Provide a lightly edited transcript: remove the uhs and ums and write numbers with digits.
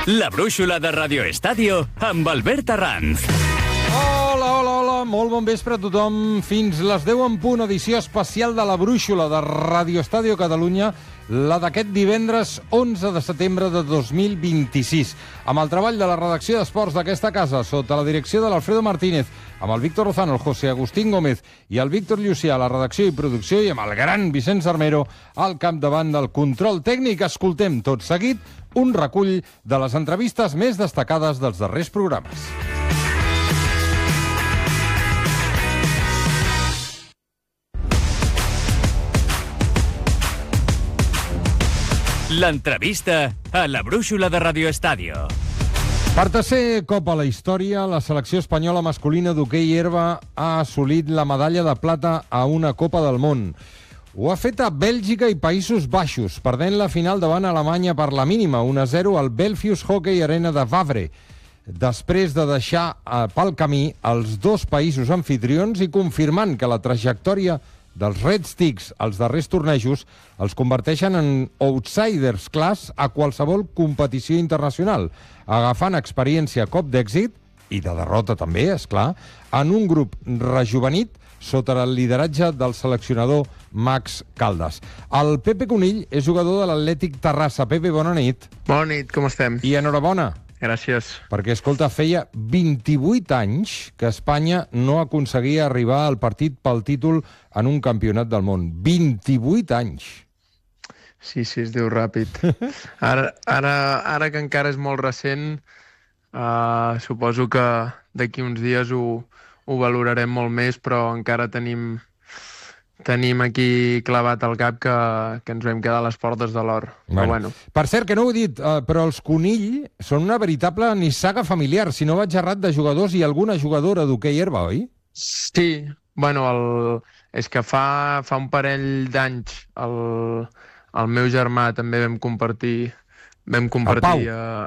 La brúixola de Radio Estadio amb Albert Arranz. Hola, molt bon vespre a tothom. Fins les 10 en punt, edició especial de la brúixola de Radio Estadio Catalunya, la d'aquest divendres 11 de setembre de 2026. Amb el treball de la redacció d'esports d'aquesta casa, sota la direcció de l'Alfredo Martínez, amb el Víctor Lozano, el José Agustín Gómez i el Víctor Llucià a la redacció i producció, i amb el gran Vicenç Armero al capdavant del control tècnic. Escoltem tot seguit un recull de les entrevistes més destacades dels darrers programes. L'entrevista a la brúixola de Radio Estadio. Per tercer cop a la història, la selecció espanyola masculina d'hoquei herba ha assolit la medalla de plata a una Copa del Món. Ho ha fet a Bèlgica i Països Baixos, perdent la final davant Alemanya per la mínima, 1-0 al Belfius Hockey Arena de Wavre, després de deixar pel camí els dos països anfitrions i confirmant que la trajectòria dels Red Sticks als darrers tornejos els converteixen en outsiders clars a qualsevol competició internacional, agafant experiència a cop d'èxit, i de derrota també, és clar, en un grup rejuvenit sota el lideratge del seleccionador Max Caldas. El Pepe Conill és jugador de l'Atlètic Terrassa. Pepe, bona nit. Bona nit, com estem? I enhorabona. Gràcies. Perquè, escolta, feia 28 anys que Espanya no aconseguia arribar al partit pel títol en un campionat del món. 28 anys. Sí, es diu ràpid. Ara que encara és molt recent, suposo que d'aquí uns dies ho valorarem molt més, però encara tenim aquí clavat al cap que ens vam quedar a les portes de l'or. Bueno. Per cert, que no ho he dit, però els Conill són una veritable nissaga familiar, si no vaig errat, de jugadors i alguna jugadora d'hoquei herba, oi? Sí, bueno, és que fa un parell d'anys el meu germà també vam compartir